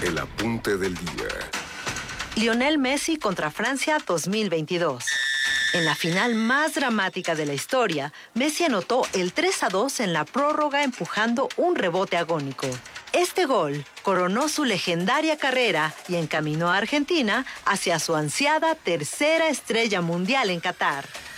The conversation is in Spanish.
El apunte del día. Lionel Messi contra Francia 2022. En la final más dramática de la historia, Messi anotó el 3-2 en la prórroga empujando un rebote agónico. Este gol coronó su legendaria carrera y encaminó a Argentina hacia su ansiada tercera estrella mundial en Qatar.